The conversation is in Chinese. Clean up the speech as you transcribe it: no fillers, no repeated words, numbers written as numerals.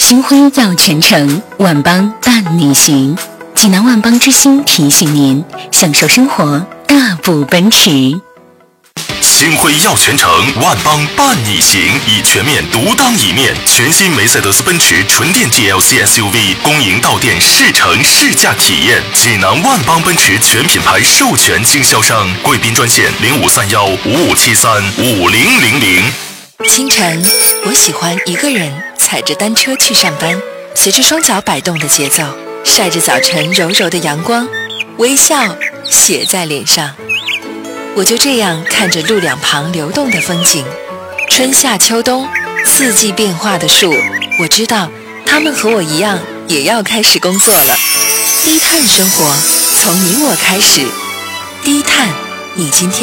星辉耀全城，万邦伴你行。济南万邦之星提醒您，享受生活，大步奔驰。 星辉耀全城，万邦伴你行，以全面独当一面。全新梅赛德斯奔驰纯电 GLC SUV 公营到店试乘试驾体验。济南万邦奔驰全品牌授权经销商，贵宾专线053155735000。 清晨，我喜欢一个人踩着单车去上班，随着双脚摆动的节奏，晒着早晨柔柔的阳光，微笑写在脸上。我就这样看着路两旁流动的风景，春夏秋冬，四季变化的树，我知道他们和我一样也要开始工作了。低碳生活从你我开始，低碳你今天